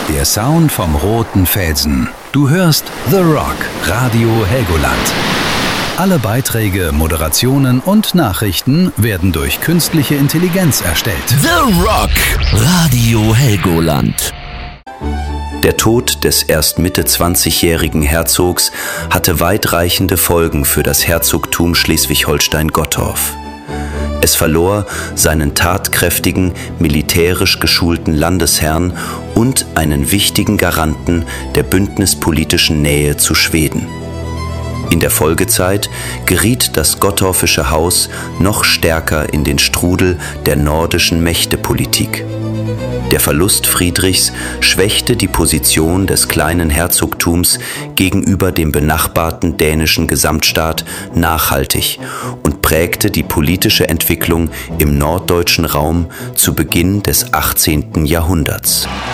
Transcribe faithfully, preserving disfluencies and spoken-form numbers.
Der Sound vom roten Felsen. Du hörst The Rock, Radio Helgoland. Alle Beiträge, Moderationen und Nachrichten werden durch künstliche Intelligenz erstellt. The Rock, Radio Helgoland. Der Tod des erst Mitte zwanzigjährigen Herzogs hatte weitreichende Folgen für das Herzogtum Schleswig-Holstein-Gottorf. Es verlor seinen tatkräftigen, militärisch geschulten Landesherrn und einen wichtigen Garanten der bündnispolitischen Nähe zu Schweden. In der Folgezeit geriet das gottorfische Haus noch stärker in den Strudel der nordischen Mächtepolitik. Der Verlust Friedrichs schwächte die Position des kleinen Herzogtums gegenüber dem benachbarten dänischen Gesamtstaat nachhaltig und prägte die politische Entwicklung im norddeutschen Raum zu Beginn des achtzehnten Jahrhunderts.